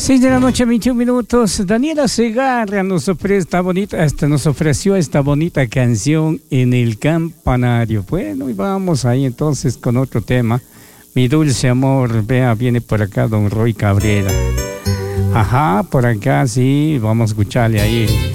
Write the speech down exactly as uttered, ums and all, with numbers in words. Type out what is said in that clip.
seis de la noche, veintiún minutos. Daniela Segarra nos ofrece esta bonita, esta, nos ofreció esta bonita canción en el campanario. Bueno, y vamos ahí entonces con otro tema. Mi dulce amor, vea, viene por acá don Roy Cabrera. Ajá, por acá sí, vamos a escucharle ahí.